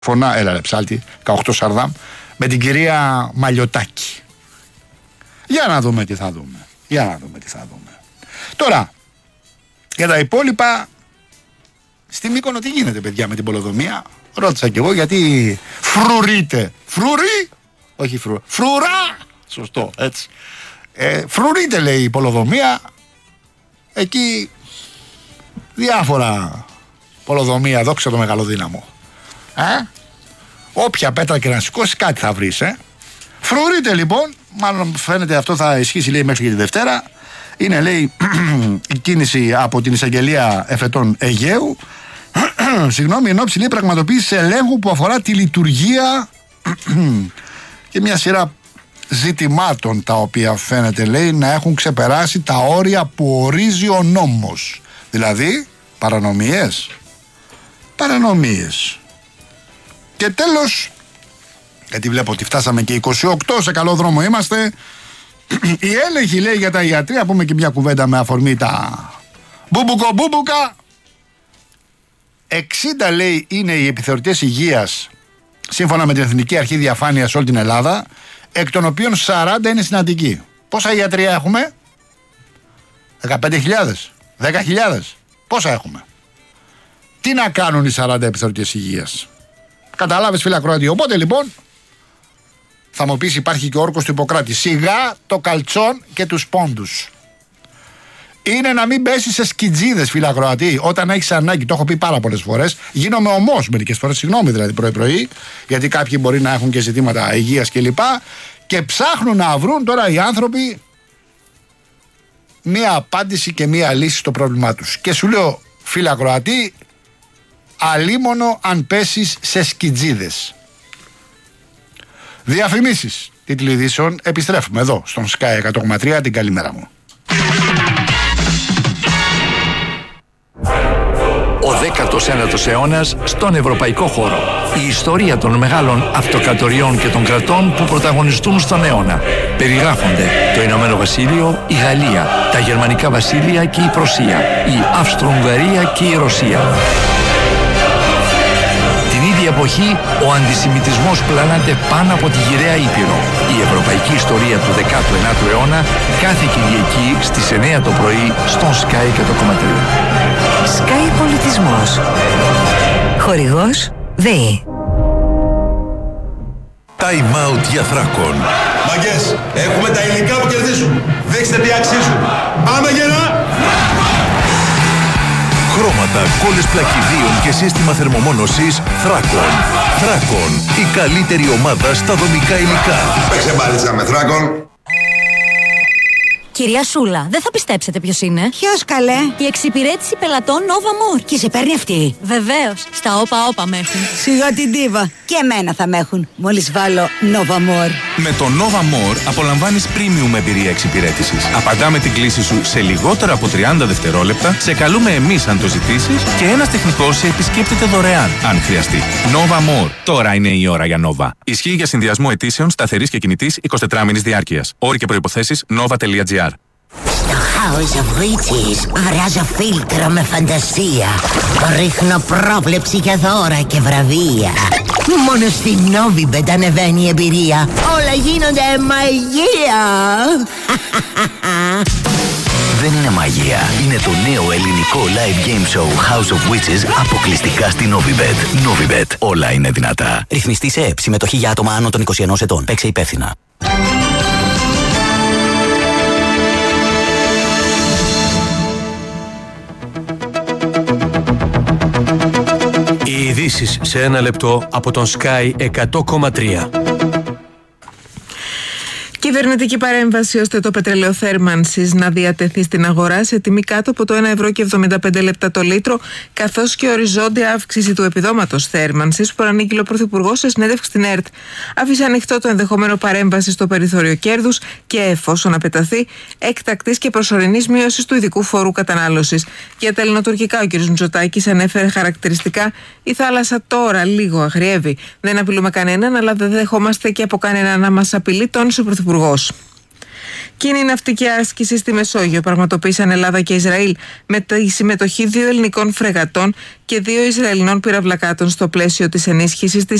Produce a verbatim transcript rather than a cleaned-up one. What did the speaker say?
Φωνά, έλα ρε ψάλτη, δεκαοκτώ Σαρδάμ, με την κυρία Μαλιωτάκη. Για να δούμε τι θα δούμε. Για να δούμε τι θα δούμε. Τώρα, για τα υπόλοιπα, στη Μύκονο τι γίνεται παιδιά με την πολεοδομία. Ρώτησα κι εγώ γιατί φρουρείτε. Φρουρί, όχι φρουρά. Φρουρά, σωστό έτσι. Ε, φρουρείτε λέει η πολεοδομία. Εκεί διάφορα πολεοδομία, δόξα το μεγαλοδύναμο. Ε? Όποια πέτρα και να σηκώσει κάτι θα βρεις, ε. Φρουρείτε λοιπόν, μάλλον φαίνεται αυτό θα ισχύσει λέει μέχρι και τη Δευτέρα. Είναι λέει η κίνηση από την εισαγγελία εφετών Αιγαίου συγγνώμη, εν ώψη λέει πραγματοποίηση ελέγχου που αφορά τη λειτουργία και μια σειρά ζητημάτων τα οποία φαίνεται λέει να έχουν ξεπεράσει τα όρια που ορίζει ο νόμος. Δηλαδή παρανομίες παρανομίες και τέλος, γιατί βλέπω ότι φτάσαμε και είκοσι οκτώ, σε καλό δρόμο είμαστε. Η έλεγχη λέει για τα ιατρία, πούμε και μια κουβέντα με αφορμή τα μπούμπουκο μπούμπουκα. εξήντα λέει είναι οι επιθεωρητές υγείας σύμφωνα με την Εθνική Αρχή Διαφάνειας σε όλη την Ελλάδα, εκ των οποίων σαράντα είναι στην Αττική. Πόσα ιατρία έχουμε? δεκαπέντε χιλιάδες, δέκα χιλιάδες, πόσα έχουμε? Τι να κάνουν οι σαράντα επιθεωρητές υγείας? Καταλάβες φίλε ακροατή. Οπότε λοιπόν θα μου πεις υπάρχει και ο όρκος του Ιπποκράτη. Σιγά το καλτσόν και τους πόντους. Είναι να μην πέσει σε σκιτζίδες φίλε ακροατή. Όταν έχεις ανάγκη, το έχω πει πάρα πολλές φορές, γίνομαι ομός μερικές φορές, συγγνώμη δηλαδή πρωί-πρωί, γιατί κάποιοι μπορεί να έχουν και ζητήματα υγείας κλπ. Και, και ψάχνουν να βρουν τώρα οι άνθρωποι μία απάντηση και μία λύση στο πρόβλημά τους. Και σου λέω φίλε ακροατή, αλίμονο αν πέσεις σε σκιτζίδες. Διαφημίσεις τίτλοι ειδήσεων. Επιστρέφουμε εδώ στον Sky εκατό κόμμα τρία. Την καλημέρα μου. Ο δέκατος ένατος αιώνας στον ευρωπαϊκό χώρο. Η ιστορία των μεγάλων αυτοκρατοριών και των κρατών που πρωταγωνιστούν στον αιώνα. Περιγράφονται το Ηνωμένο Βασίλειο, η Γαλλία, τα Γερμανικά Βασίλεια και η Πρωσία, η Αυστρο-Ουγγαρία και η Ρωσία. Την ίδια εποχή, ο αντισημιτισμός πλανάται πάνω από τη γυραιά Ήπειρο. Η ευρωπαϊκή ιστορία του δέκατου ένατου αιώνα κάθε Κυριακή στις εννιά το πρωί στον Sky εκατό κόμμα τρία. Sky Πολιτισμός. Χορηγός ΔΕΗ. Time out για Θράκον. Μαγκές, έχουμε τα υλικά που κερδίζουν. Δείξτε τι αξίζουν. Πάμε γερά! Χρώματα, κόλλες πλακιδίων και σύστημα θερμομόνωσης Θράκον. Θράκον, η καλύτερη ομάδα στα δομικά υλικά. Παίξε μπάλιτσα με Θράκον. Κυρία Σούλα, δεν θα πιστέψετε ποιος είναι. Ποιος καλέ? Η εξυπηρέτηση πελατών Nova More. Και σε παίρνει αυτή? Βεβαίως, στα όπα όπα με έχουν. Σιγά την ντίβα. Και εμένα θα με έχουν, μόλις βάλω Nova More. Με το Nova More απολαμβάνεις premium εμπειρία εξυπηρέτησης. Απαντάμε την κλήση σου σε λιγότερα από τριάντα δευτερόλεπτα, σε καλούμε εμείς αν το ζητήσεις και ένας τεχνικός σε επισκέπτεται δωρεάν, αν χρειαστεί. Nova More. Τώρα είναι η ώρα για Nova. Ισχύει για συνδυασμό αιτήσεων σταθερής και κινητής εικοσιτετράμηνης διάρκειας. Όροι και προϋποθέσεις nova τελεία τζι άρ. Στο House of Witches βράζω φίλτρο με φαντασία. Ρίχνω πρόβλεψη για δώρα και βραβεία. Μόνο στη Novibet ανεβαίνει η εμπειρία. Όλα γίνονται μαγεία. Δεν είναι μαγεία. Είναι το νέο ελληνικό live game show House of Witches αποκλειστικά στη Novibet. Novibet. Όλα είναι δυνατά. Ρυθμιστή σε ΕΠ. Συμμετοχή για άτομα άνω των είκοσι ενός ετών. Παίξε υπεύθυνα. Οι ειδήσεις σε ένα λεπτό από τον Sky εκατό κόμμα τρία. Κυβερνητική παρέμβαση ώστε το πετρέλαιο θέρμανσης να διατεθεί στην αγορά σε τιμή κάτω από το ένα ευρώ και εβδομήντα πέντε λεπτά το λίτρο, καθώς και οριζόντια αύξηση του επιδόματος θέρμανσης που προανήγγειλε ο Πρωθυπουργός σε συνέντευξη στην ΕΡΤ. Άφησε ανοιχτό το ενδεχόμενο παρέμβαση στο περιθώριο κέρδους και, εφόσον απαιταθεί, έκτακτης και προσωρινής μείωσης του ειδικού φόρου κατανάλωσης. Για τα ελληνοτουρκικά, ο κ. Μητσοτάκης ανέφερε χαρακτηριστικά: η θάλασσα τώρα λίγο αγριεύει. Δεν απειλούμε κανέναν, αλλά δεν δεχόμαστε και από κανέναν να μας απειλεί, τόνισε ο Πρωθυπουργός. Κοινή ναυτική άσκηση στη Μεσόγειο πραγματοποίησαν Ελλάδα και Ισραήλ με τη συμμετοχή δύο ελληνικών φρεγατών και δύο Ισραηλινών πυραυλακάτων στο πλαίσιο της ενίσχυσης της